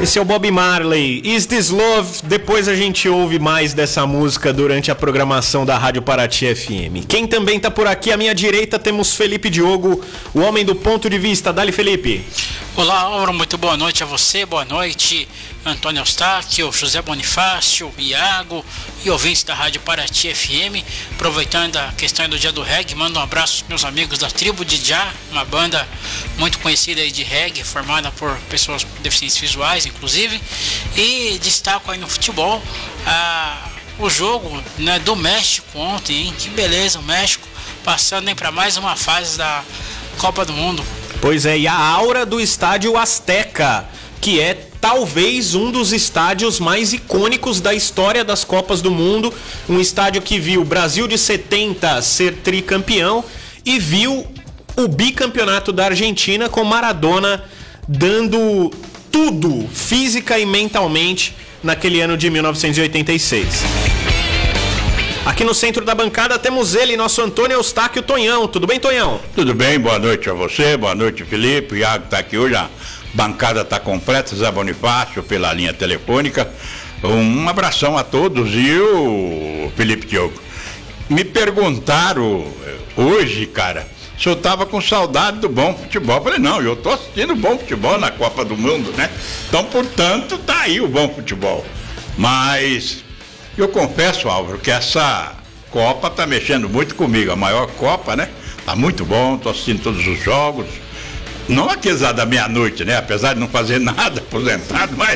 Esse é o Bob Marley, Is This Love? Depois a gente ouve mais dessa música durante a programação da Rádio Paraty FM. Quem também tá por aqui, à minha direita, temos Felipe Diogo, o homem do ponto de vista. Dali, Felipe. Olá, Álvaro, muito boa noite a você, boa noite Antônio Eustáquio, José Bonifácio, Iago e ouvintes da Rádio Paraty FM. Aproveitando a questão do dia do reggae, mando um abraço aos meus amigos da Tribo de Já, uma banda muito conhecida aí de reggae, formada por pessoas com deficiências visuais, inclusive. E destaco aí no futebol o jogo, né, do México ontem, hein? Que beleza, o México passando para mais uma fase da Copa do Mundo. Pois é, e a aura do estádio Azteca, que é talvez um dos estádios mais icônicos da história das Copas do Mundo. Um estádio que viu o Brasil de 70 ser tricampeão e viu o bicampeonato da Argentina com Maradona dando tudo, física e mentalmente, naquele ano de 1986. Aqui no centro da bancada temos ele, nosso Antônio Eustáquio Tonhão. Tudo bem, Tonhão? Tudo bem, boa noite a você, boa noite, Felipe. O Iago está aqui hoje, a bancada está completa, Zé Bonifácio pela linha telefônica. Um abração a todos e o Felipe Diogo. Me perguntaram hoje, cara, se eu estava com saudade do bom futebol. Eu falei, não, eu estou assistindo bom futebol na Copa do Mundo, né? Então, portanto, tá aí o bom futebol. Mas eu confesso, Álvaro, que essa Copa tá mexendo muito comigo. A maior Copa, né? Tá muito bom, tô assistindo todos os jogos. Não aqueles lá da meia-noite, né? Apesar de não fazer nada, aposentado, mas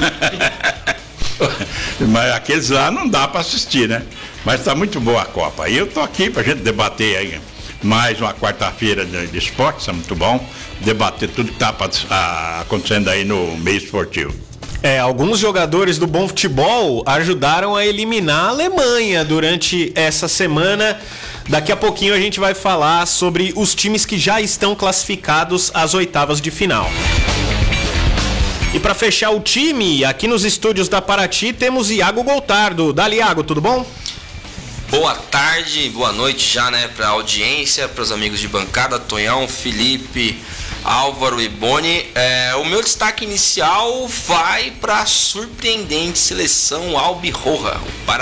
mas aqueles lá não dá para assistir, né? Mas tá muito boa a Copa. E eu tô aqui pra gente debater aí mais uma quarta-feira de esportes, é muito bom. Debater tudo que tá acontecendo aí no meio esportivo. Alguns jogadores do bom futebol ajudaram a eliminar a Alemanha durante essa semana. Daqui a pouquinho a gente vai falar sobre os times que já estão classificados às oitavas de final. E para fechar o time, aqui nos estúdios da Paraty temos Iago Goltardo. Dali, Iago, tudo bom? Boa tarde, boa noite já, né, para a audiência, para os amigos de bancada, Tonhão, Felipe, Álvaro e Boni. O meu destaque inicial vai para a surpreendente seleção albirroja.